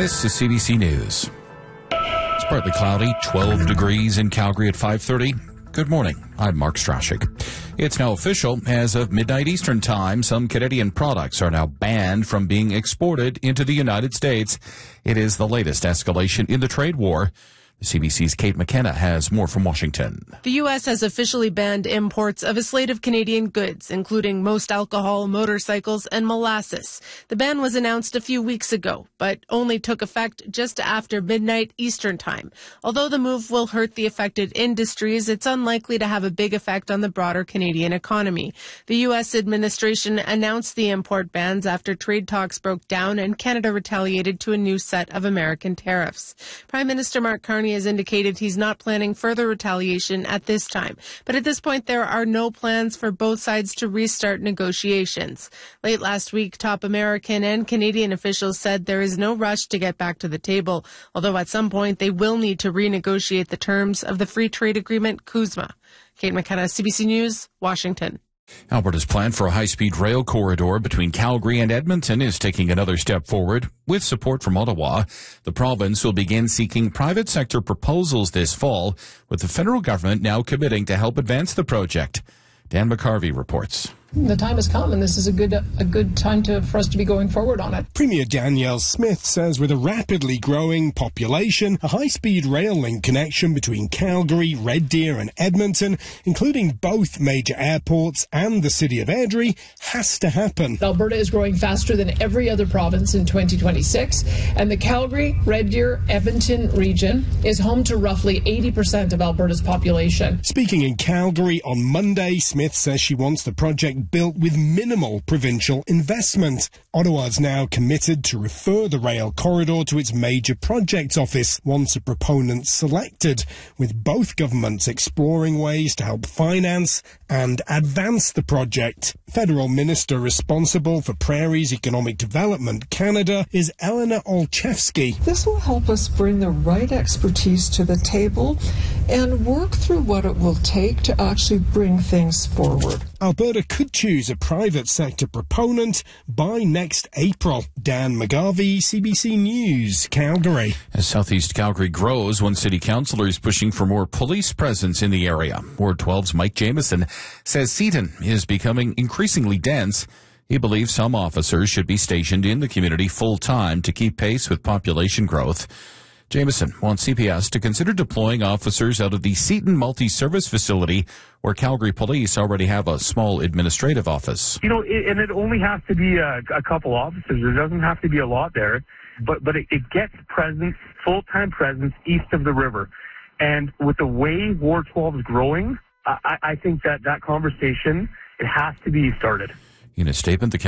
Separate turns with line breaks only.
This is CBC News. It's partly cloudy, 12 degrees in Calgary at 5:30. Good morning. I'm Mark Strachik. It's now official. As of midnight Eastern Time, some Canadian products are now banned from being exported into the United States. It is the latest escalation in the trade war. CBC's Kate McKenna has more from Washington.
The U.S. has officially banned imports of a slate of Canadian goods, including most alcohol, motorcycles, and molasses. The ban was announced a few weeks ago, but only took effect just after midnight Eastern Time. Although the move will hurt the affected industries, it's unlikely to have a big effect on the broader Canadian economy. The U.S. administration announced the import bans after trade talks broke down and Canada retaliated to a new set of American tariffs. Prime Minister Mark Carney has indicated he's not planning further retaliation at this time. But at this point, there are no plans for both sides to restart negotiations. Late last week, top American and Canadian officials said there is no rush to get back to the table, although at some point they will need to renegotiate the terms of the free trade agreement CUSMA. Kate McKenna, CBC News, Washington.
Alberta's plan for a high-speed rail corridor between Calgary and Edmonton is taking another step forward. With support from Ottawa, the province will begin seeking private sector proposals this fall, with the federal government now committing to help advance the project. Dan McCarvey reports.
The time has come, and this is a good time for us to be going forward on it.
Premier Danielle Smith says with a rapidly growing population, a high-speed rail link connection between Calgary, Red Deer and Edmonton, including both major airports and the city of Airdrie, has to happen.
Alberta is growing faster than every other province in 2026, and the Calgary, Red Deer, Edmonton region is home to roughly 80% of Alberta's population.
Speaking in Calgary on Monday, Smith says she wants the project built with minimal provincial investment. Ottawa's now committed to refer the rail corridor to its major projects office once a proponent's selected, with both governments exploring ways to help finance and advance the project. Federal Minister responsible for Prairie's Economic Development Canada is Elena Olszewski.
This will help us bring the right expertise to the table and work through what it will take to actually bring things forward.
Alberta could choose a private sector proponent by next April. Dan McGarvey, CBC News, Calgary.
As Southeast Calgary grows, one city councillor is pushing for more police presence in the area. Ward 12's Mike Jamieson says Seaton is becoming increasingly dense. He believes some officers should be stationed in the community full-time to keep pace with population growth. Jamieson wants CPS to consider deploying officers out of the Seaton Multi-Service Facility, where Calgary Police already have a small administrative office.
And it only has to be a couple officers. There doesn't have to be a lot there, but it gets presence, full-time presence east of the river. And with the way Ward 12 is growing, I think that conversation, it has to be started.
In a statement, the